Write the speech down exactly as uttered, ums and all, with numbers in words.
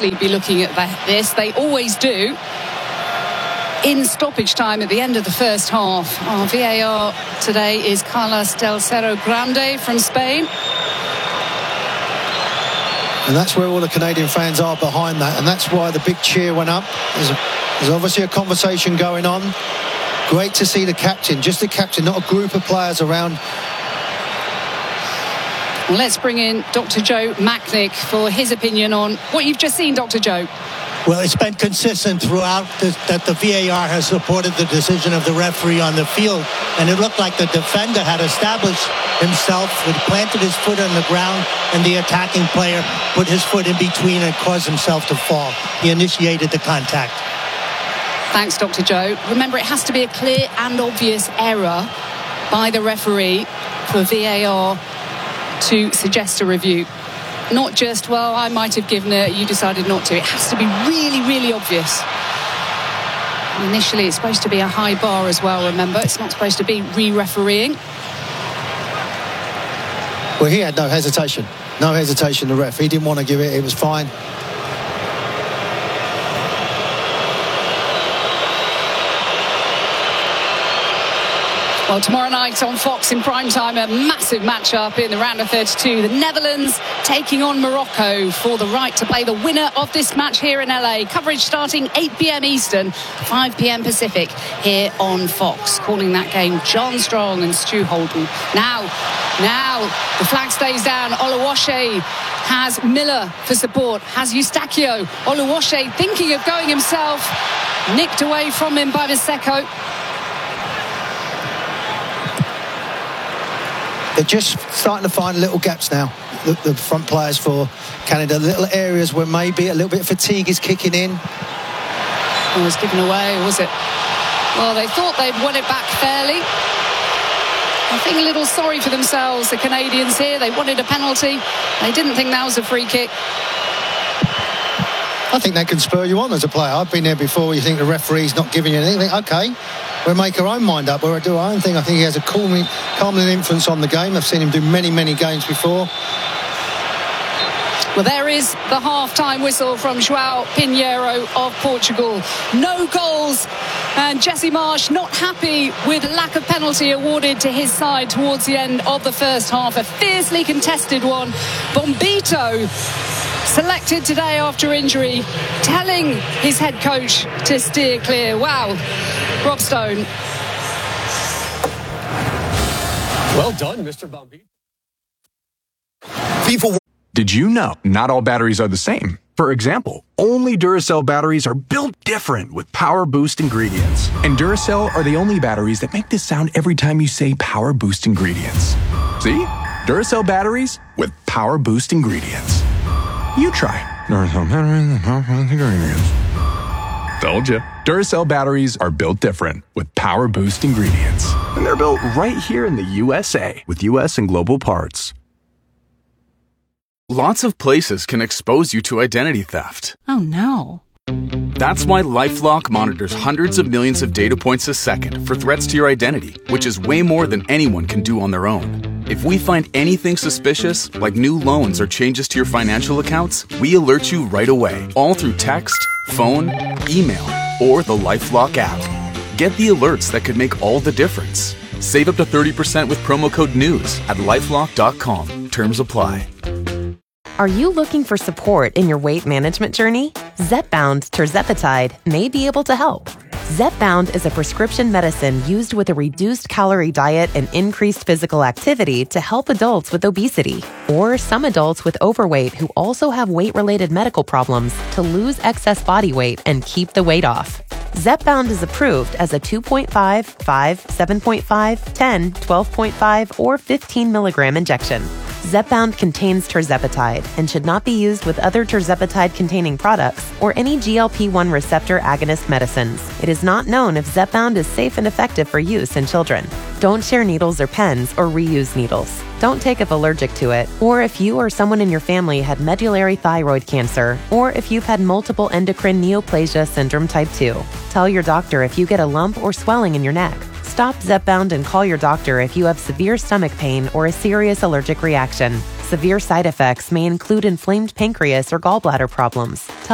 obviously be looking at this. They always do. In stoppage time at the end of the first half. Our V A R today is Carlos del Cerro Grande from Spain. And that's where all the Canadian fans are behind that. And that's why the big cheer went up. There's, a, there's obviously a conversation going on. Great to see the captain, just the captain, not a group of players around. Well, let's bring in Doctor Joe Machnik for his opinion on what you've just seen, Doctor Joe. Well, it's been consistent throughout the, that the V A R has supported the decision of the referee on the field. And it looked like the defender had established himself, had planted his foot on the ground, and the attacking player put his foot in between and caused himself to fall. He initiated the contact. Thanks, Doctor Joe. Remember, it has to be a clear and obvious error by the referee for V A R to suggest a review. Not just, well, I might have given it, you decided not to. It has to be really, really obvious. Initially, it's supposed to be a high bar as well, remember. It's not supposed to be re-refereeing. Well, he had no hesitation. No hesitation, the ref. He didn't want to give it. It was fine. Well, tomorrow night on Fox in prime time, a massive match-up in the round of thirty-two. The Netherlands taking on Morocco for the right to play the winner of this match here in L A. Coverage starting eight p.m. Eastern, five p.m. Pacific here on Fox. Calling that game, John Strong and Stu Holden. Now, now, the flag stays down. Oluwaseyi has Miller for support, has Eustachio. Oluwaseyi thinking of going himself, nicked away from him by Maseko. They're just starting to find little gaps now, the, the front players for Canada. Little areas where maybe a little bit of fatigue is kicking in. It was given away, was it? Well, they thought they'd won it back fairly. I think a little sorry for themselves, the Canadians here. They wanted a penalty. They didn't think that was a free kick. I think that can spur you on as a player. I've been there before. You think the referee's not giving you anything. You think, OK, we'll make our own mind up. We'll do our own thing. I think he has a calming, calming influence on the game. I've seen him do many, many games before. Well, there is the half-time whistle from João Pinheiro of Portugal. No goals. And Jesse Marsch not happy with lack of penalty awarded to his side towards the end of the first half. A fiercely contested one. Bombito selected today after injury, telling his head coach to steer clear. Wow. Rob Stone. Well done, Mister Bombito. People. Did you know not all batteries are the same? For example, only Duracell batteries are built different with Power Boost ingredients. And Duracell are the only batteries that make this sound every time you say Power Boost ingredients. See? Duracell batteries with Power Boost ingredients. You try. Duracell batteries with Power Boost ingredients. Told you. Duracell batteries are built different with Power Boost ingredients. And they're built right here in the U S A with U S and global parts. Lots of places can expose you to identity theft. Oh, no. That's why LifeLock monitors hundreds of millions of data points a second for threats to your identity, which is way more than anyone can do on their own. If we find anything suspicious, like new loans or changes to your financial accounts, we alert you right away, all through text, phone, email, or the LifeLock app. Get the alerts that could make all the difference. Save up to thirty percent with promo code NEWS at lifelock dot com. Terms apply. Are you looking for support in your weight management journey? Zepbound tirzepatide may be able to help. Zepbound is a prescription medicine used with a reduced calorie diet and increased physical activity to help adults with obesity, or some adults with overweight who also have weight-related medical problems to lose excess body weight and keep the weight off. Zepbound is approved as a two point five, five, seven point five, ten, twelve point five, or fifteen milligram injection. Zepbound contains tirzepatide and should not be used with other tirzepatide-containing products or any G L P one receptor agonist medicines. It is not known if Zepbound is safe and effective for use in children. Don't share needles or pens or reuse needles. Don't take if allergic to it, or if you or someone in your family had medullary thyroid cancer, or if you've had multiple endocrine neoplasia syndrome type two. Tell your doctor if you get a lump or swelling in your neck. Stop Zepbound and call your doctor if you have severe stomach pain or a serious allergic reaction. Severe side effects may include inflamed pancreas or gallbladder problems. Tell